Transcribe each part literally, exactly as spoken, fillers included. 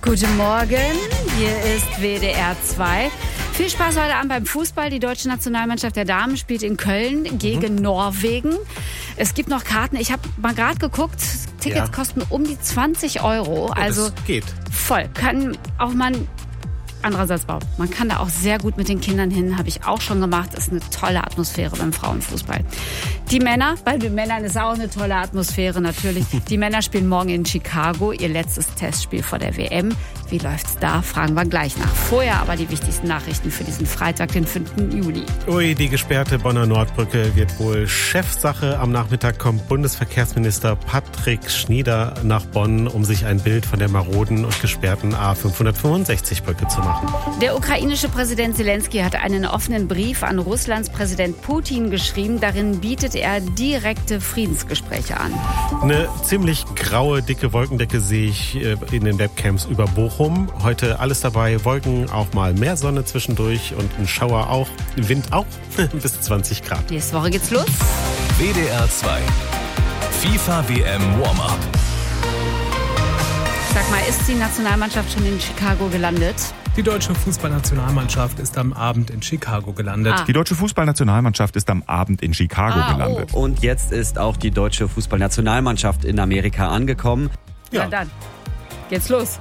Guten Morgen, hier ist W D R zwei. Viel Spaß heute Abend beim Fußball. Die deutsche Nationalmannschaft der Damen spielt in Köln gegen mhm. Norwegen. Es gibt noch Karten. Ich habe mal gerade geguckt, Tickets ja. kosten um die zwanzig Euro. Ja, also das geht. Voll. Kann auch man... Andererseits, man kann da auch sehr gut mit den Kindern hin, habe ich auch schon gemacht. Ist eine tolle Atmosphäre beim Frauenfußball. Die Männer, bei den Männern ist auch eine tolle Atmosphäre natürlich. Die Männer spielen morgen in Chicago, ihr letztes Testspiel vor der W M. Wie läuft's da? Fragen wir gleich nach. Vorher aber die wichtigsten Nachrichten für diesen Freitag, den fünften Juli. Ui, die gesperrte Bonner Nordbrücke wird wohl Chefsache. Am Nachmittag kommt Bundesverkehrsminister Patrick Schnieder nach Bonn, um sich ein Bild von der maroden und gesperrten A fünfhundertfünfundsechzig Brücke zu machen. Der ukrainische Präsident Zelensky hat einen offenen Brief an Russlands Präsident Putin geschrieben. Darin bietet er direkte Friedensgespräche an. Eine ziemlich graue, dicke Wolkendecke sehe ich in den Webcams über Bochum. Heute alles dabei, Wolken, auch mal mehr Sonne zwischendurch und ein Schauer auch, Wind auch, bis zwanzig Grad. Nächste Woche geht's los. W D R zwei FIFA W M Warm-Up. Sag mal, ist die Nationalmannschaft schon in Chicago gelandet? Die deutsche Fußballnationalmannschaft ist am Abend in Chicago gelandet. Ah. Die deutsche Fußballnationalmannschaft ist am Abend in Chicago ah, gelandet. Oh. Und jetzt ist auch die deutsche Fußballnationalmannschaft in Amerika angekommen. Ja, ja dann geht's los.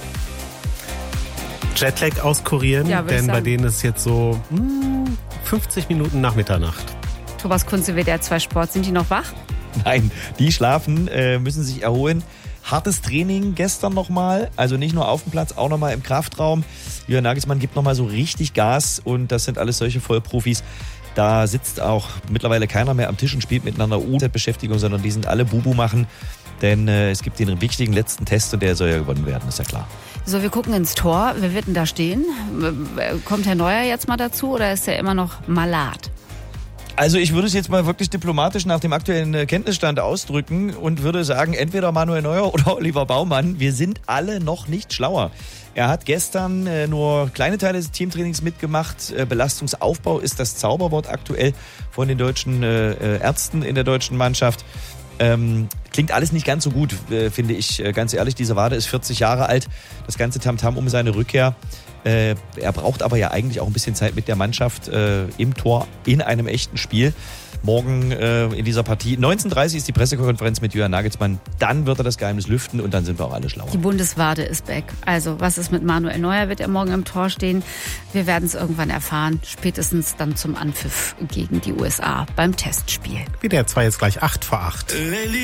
Jetlag auskurieren, ja, denn bei denen ist jetzt so hm, fünfzig Minuten nach Mitternacht. Thomas Kunze, W D R zwei Sport, sind die noch wach? Nein, die schlafen, äh, müssen sich erholen. Hartes Training gestern nochmal, also nicht nur auf dem Platz, auch nochmal im Kraftraum. Jürgen Nagelsmann gibt nochmal so richtig Gas und das sind alles solche Vollprofis. Da sitzt auch mittlerweile keiner mehr am Tisch und spielt miteinander U Z-Beschäftigung, sondern die sind alle Bubu machen. Denn äh, es gibt den wichtigen letzten Test und der soll ja gewonnen werden, ist ja klar. So, wir gucken ins Tor. Wer wird denn da stehen? Kommt Herr Neuer jetzt mal dazu oder ist er immer noch malat? Also ich würde es jetzt mal wirklich diplomatisch nach dem aktuellen Kenntnisstand ausdrücken und würde sagen, entweder Manuel Neuer oder Oliver Baumann. Wir sind alle noch nicht schlauer. Er hat gestern äh, nur kleine Teile des Teamtrainings mitgemacht. Äh, Belastungsaufbau ist das Zauberwort aktuell von den deutschen äh, Ärzten in der deutschen Mannschaft. Ähm, klingt alles nicht ganz so gut, äh, finde ich, äh, ganz ehrlich. Dieser Wade ist vierzig Jahre alt. Das ganze Tamtam um seine Rückkehr. Äh, er braucht aber ja eigentlich auch ein bisschen Zeit mit der Mannschaft äh, im Tor in einem echten Spiel. Morgen äh, in dieser Partie. neunzehn Uhr dreißig ist die Pressekonferenz mit Jürgen Nagelsmann. Dann wird er das Geheimnis lüften und dann sind wir auch alle schlauer. Die Bundeswade ist back. Also was ist mit Manuel Neuer? Wird er morgen im Tor stehen? Wir werden es irgendwann erfahren. Spätestens dann zum Anpfiff gegen die U S A beim Testspiel. W D R zwei jetzt gleich acht vor acht.